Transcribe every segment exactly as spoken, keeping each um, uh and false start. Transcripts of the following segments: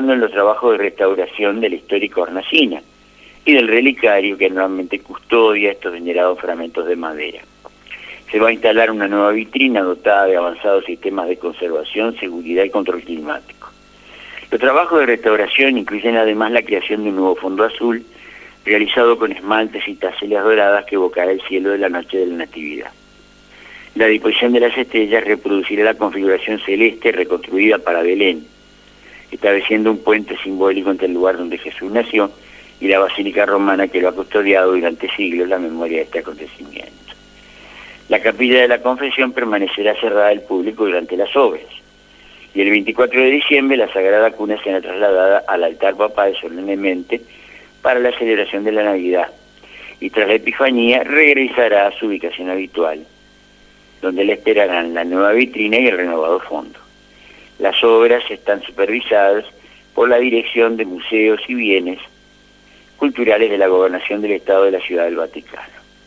en los trabajos de restauración de la histórica hornacina y del relicario que normalmente custodia estos venerados fragmentos de madera. Se va a instalar una nueva vitrina dotada de avanzados sistemas de conservación, seguridad y control climático. Los trabajos de restauración incluyen además la creación de un nuevo fondo azul, realizado con esmaltes y tacelas doradas que evocará el cielo de la noche de la Natividad. La disposición de las estrellas reproducirá la configuración celeste reconstruida para Belén, estableciendo un puente simbólico entre el lugar donde Jesús nació y la basílica romana que lo ha custodiado durante siglos la memoria de este acontecimiento. La capilla de la Confesión permanecerá cerrada al público durante las obras, y el veinticuatro de diciembre la Sagrada Cuna será trasladada al altar papal solemnemente para la celebración de la Navidad, y tras la Epifanía regresará a su ubicación habitual, donde le esperarán la nueva vitrina y el renovado fondo. Las obras están supervisadas por la Dirección de Museos y Bienes Culturales de la Gobernación del Estado de la Ciudad del Vaticano.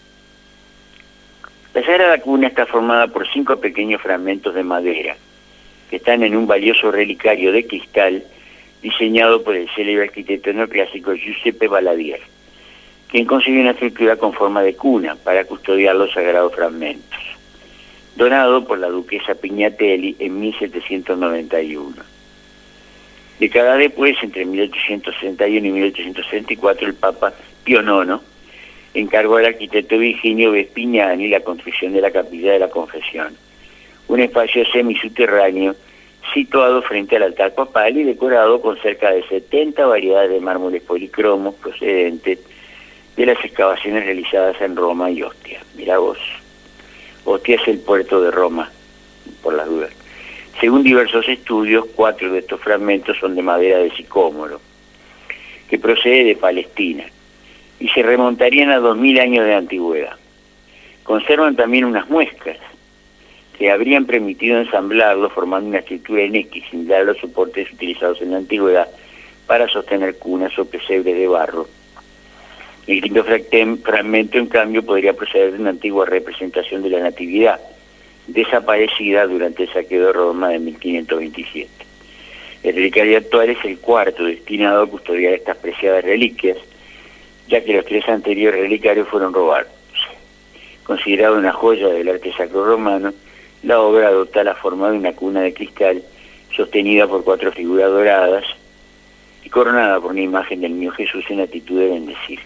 La Sagrada Cuna está formada por cinco pequeños fragmentos de madera, que están en un valioso relicario de cristal diseñado por el célebre arquitecto neoclásico Giuseppe Ballavier, quien concibió una estructura con forma de cuna para custodiar los sagrados fragmentos, donado por la duquesa Pignatelli en mil setecientos noventa y uno. Décadas después, entre mil ochocientos sesenta y uno y mil ochocientos sesenta y cuatro, el Papa Pío nono encargó al arquitecto Virginio Vespignani la construcción de la Capilla de la Confesión, un espacio semisubterráneo situado frente al altar papal y decorado con cerca de setenta variedades de mármoles policromos procedentes de las excavaciones realizadas en Roma y Ostia. Mirá vos, Ostia es el puerto de Roma, por las dudas. Según diversos estudios, cuatro de estos fragmentos son de madera de sicómoro, que procede de Palestina, y se remontarían a dos mil años de antigüedad. Conservan también unas muescas, que habrían permitido ensamblarlo formando una estructura en X, similar a los soportes utilizados en la antigüedad para sostener cunas o pesebres de barro. El quinto fragmento, en cambio, podría proceder de una antigua representación de la Natividad, desaparecida durante el saqueo de Roma de mil quinientos veintisiete. El relicario actual es el cuarto destinado a custodiar estas preciadas reliquias, ya que los tres anteriores relicarios fueron robados. Considerado una joya del arte sacro romano, la obra adopta la forma de una cuna de cristal sostenida por cuatro figuras doradas y coronada por una imagen del Niño Jesús en actitud de bendecir.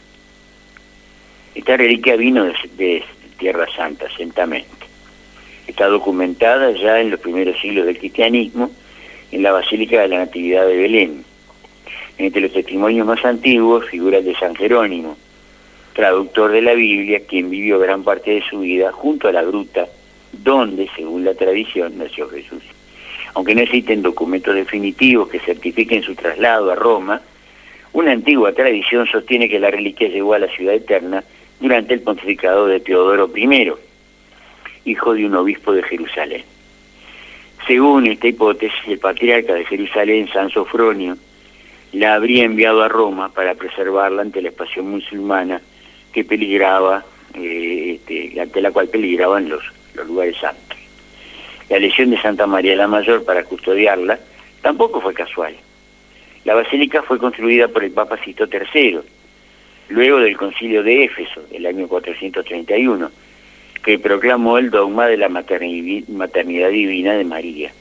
Esta reliquia vino de, de Tierra Santa, ciertamente. Está documentada ya en los primeros siglos del cristianismo en la Basílica de la Natividad de Belén. Entre los testimonios más antiguos figura el de San Jerónimo, traductor de la Biblia, quien vivió gran parte de su vida junto a la gruta donde, según la tradición, nació Jesús. Aunque no existen documentos definitivos que certifiquen su traslado a Roma, una antigua tradición sostiene que la reliquia llegó a la ciudad eterna durante el pontificado de Teodoro primero, hijo de un obispo de Jerusalén. Según esta hipótesis, el patriarca de Jerusalén, San Sofronio, la habría enviado a Roma para preservarla ante la expansión musulmana que peligraba, eh, este, ante la cual peligraban los, los lugares santos. La elección de Santa María la Mayor para custodiarla tampoco fue casual. La basílica fue construida por el Papa Sisto tercero, luego del Concilio de Éfeso, del año cuatrocientos treinta y uno, que proclamó el dogma de la maternidad divina de María.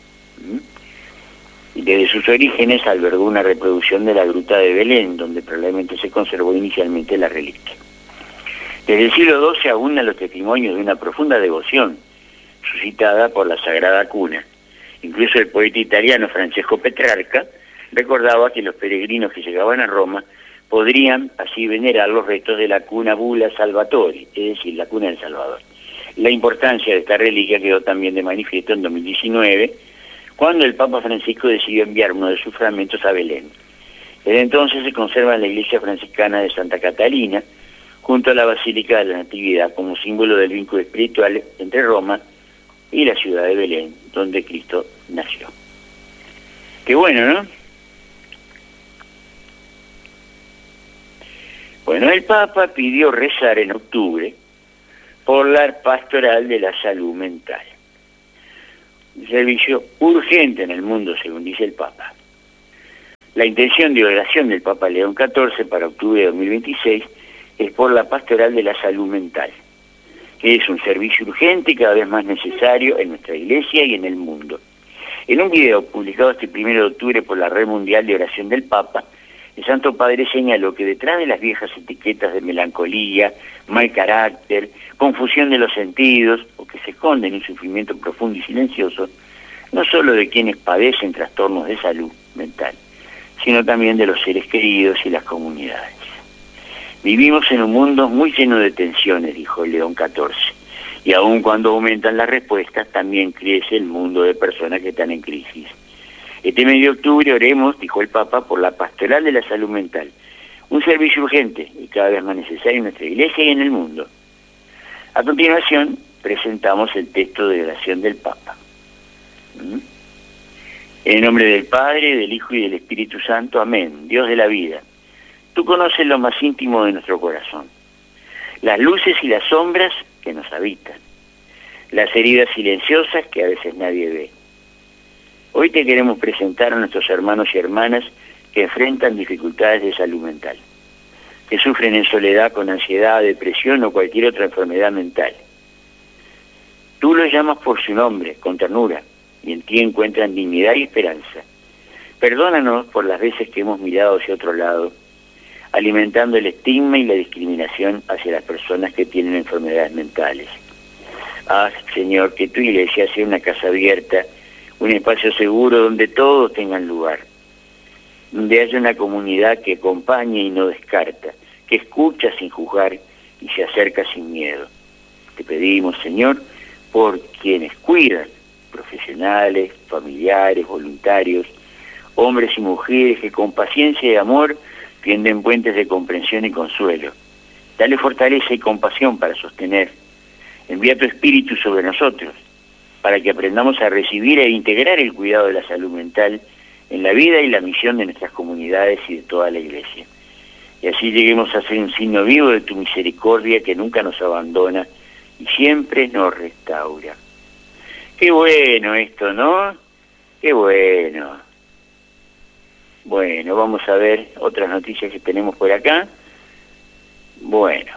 ¿Mm? Desde sus orígenes albergó una reproducción de la gruta de Belén, donde probablemente se conservó inicialmente la reliquia. Desde el siglo doce abundan los testimonios de una profunda devoción suscitada por la Sagrada Cuna. Incluso el poeta italiano Francesco Petrarca recordaba que los peregrinos que llegaban a Roma podrían así venerar los restos de la cuna Bulla Salvatori, es decir, la cuna del Salvador. La importancia de esta reliquia quedó también de manifiesto en dos mil diecinueve, cuando el Papa Francisco decidió enviar uno de sus fragmentos a Belén. Desde entonces se conserva en la iglesia franciscana de Santa Catalina, junto a la Basílica de la Natividad, como símbolo del vínculo espiritual entre Roma y la ciudad de Belén, donde Cristo nació. Qué bueno, ¿no? Bueno, el Papa pidió rezar en octubre por la pastoral de la salud mental. Un servicio urgente en el mundo, según dice el Papa. La intención de oración del Papa León catorce para octubre de dos mil veintiséis es por la pastoral de la salud mental, que es un servicio urgente y cada vez más necesario en nuestra Iglesia y en el mundo. En un video publicado este primero de octubre por la Red Mundial de Oración del Papa, el Santo Padre señaló que detrás de las viejas etiquetas de melancolía, mal carácter, confusión de los sentidos, o que se esconden en un sufrimiento profundo y silencioso, no solo de quienes padecen trastornos de salud mental, sino también de los seres queridos y las comunidades. Vivimos en un mundo muy lleno de tensiones, dijo León catorce, y aun cuando aumentan las respuestas, también crece el mundo de personas que están en crisis. Este mes de octubre oremos, dijo el Papa, por la pastoral de la salud mental, un servicio urgente y cada vez más necesario en nuestra Iglesia y en el mundo. A continuación, presentamos el texto de oración del Papa. ¿Mm? En el nombre del Padre, del Hijo y del Espíritu Santo. Amén. Dios de la vida, tú conoces lo más íntimo de nuestro corazón, las luces y las sombras que nos habitan, las heridas silenciosas que a veces nadie ve. Hoy te queremos presentar a nuestros hermanos y hermanas que enfrentan dificultades de salud mental, que sufren en soledad con ansiedad, depresión o cualquier otra enfermedad mental. Tú los llamas por su nombre, con ternura, y en ti encuentran dignidad y esperanza. Perdónanos por las veces que hemos mirado hacia otro lado, alimentando el estigma y la discriminación hacia las personas que tienen enfermedades mentales. Haz, Señor, que tu Iglesia sea una casa abierta, un espacio seguro donde todos tengan lugar, donde haya una comunidad que acompañe y no descarta, que escucha sin juzgar y se acerca sin miedo. Te pedimos, Señor, por quienes cuidan, profesionales, familiares, voluntarios, hombres y mujeres que con paciencia y amor tienden puentes de comprensión y consuelo. Dale fortaleza y compasión para sostener. Envía tu Espíritu sobre nosotros, para que aprendamos a recibir e integrar el cuidado de la salud mental en la vida y la misión de nuestras comunidades y de toda la Iglesia. Y así lleguemos a ser un signo vivo de tu misericordia que nunca nos abandona y siempre nos restaura. Qué bueno esto, ¿no? Qué bueno. Bueno, vamos a ver otras noticias que tenemos por acá. Bueno.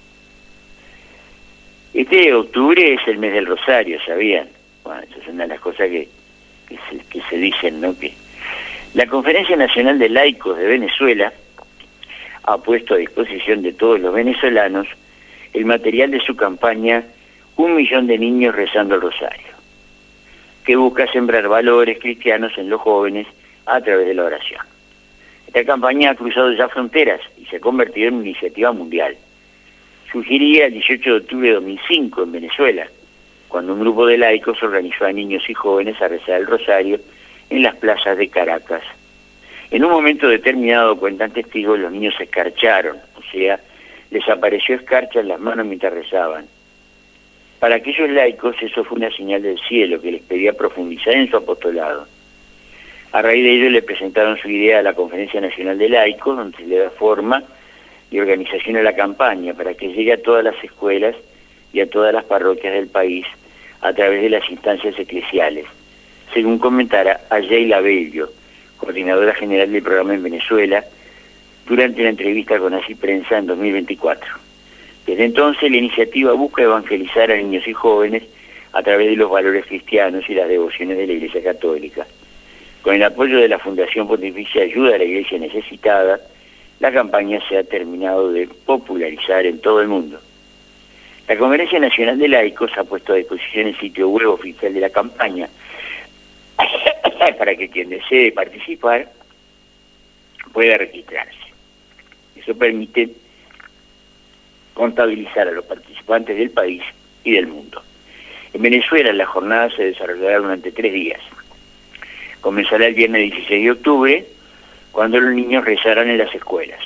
Este octubre es el mes del Rosario, ¿sabían? Bueno, esas son una de las cosas que, que, se, que se dicen, ¿no? Que la Conferencia Nacional de Laicos de Venezuela ha puesto a disposición de todos los venezolanos el material de su campaña Un millón de niños rezando el Rosario, que busca sembrar valores cristianos en los jóvenes a través de la oración. Esta campaña ha cruzado ya fronteras y se ha convertido en una iniciativa mundial. Surgiría el dieciocho de octubre de dos mil cinco en Venezuela, cuando un grupo de laicos organizó a niños y jóvenes a rezar el Rosario en las plazas de Caracas. En un momento determinado, cuentan testigos, los niños se escarcharon, o sea, les apareció escarcha en las manos mientras rezaban. Para aquellos laicos eso fue una señal del cielo que les pedía profundizar en su apostolado. A raíz de ello le presentaron su idea a la Conferencia Nacional de Laicos, donde se le da forma y organización a la campaña para que llegue a todas las escuelas y a todas las parroquias del país a través de las instancias eclesiales, según comentara Ayla Bello, coordinadora general del programa en Venezuela, durante una entrevista con Así Prensa en dos mil veinticuatro. Desde entonces la iniciativa busca evangelizar a niños y jóvenes a través de los valores cristianos y las devociones de la Iglesia Católica. Con el apoyo de la Fundación Pontificia Ayuda a la Iglesia Necesitada, la campaña se ha terminado de popularizar en todo el mundo. La Conferencia Nacional de Laicos ha puesto a disposición el sitio web oficial de la campaña para que quien desee participar pueda registrarse. Eso permite contabilizar a los participantes del país y del mundo. En Venezuela la jornada se desarrollará durante tres días. Comenzará el viernes dieciséis de octubre, cuando los niños rezarán en las escuelas.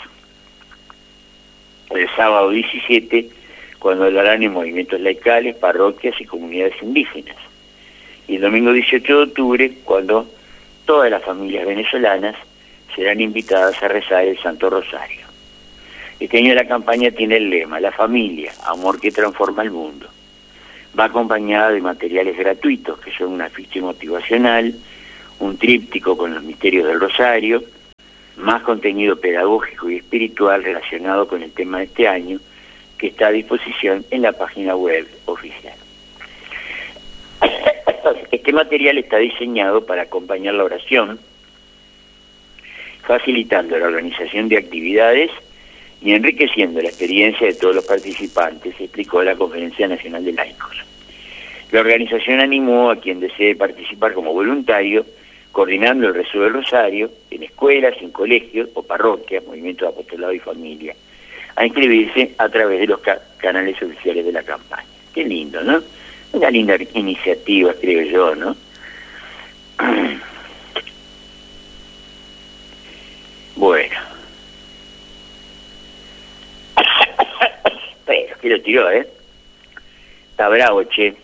El sábado diecisiete, cuando hablarán en movimientos laicales, parroquias y comunidades indígenas. Y el domingo dieciocho de octubre, cuando todas las familias venezolanas serán invitadas a rezar el Santo Rosario. Este año la campaña tiene el lema, la familia, amor que transforma el mundo. Va acompañada de materiales gratuitos, que son un afiche motivacional, un tríptico con los misterios del Rosario, más contenido pedagógico y espiritual relacionado con el tema de este año, que está a disposición en la página web oficial. Este material está diseñado para acompañar la oración, facilitando la organización de actividades y enriqueciendo la experiencia de todos los participantes, explicó la Conferencia Nacional de Laicos. La organización animó a quien desee participar como voluntario, coordinando el rezo del rosario en escuelas, en colegios o parroquias, movimientos de apostolado y familia, a inscribirse a través de los ca canales oficiales de la campaña. Qué lindo, ¿no? Una linda iniciativa, creo yo, ¿no? Bueno. Pero, que lo tiró, ¿eh? Está bravo, che.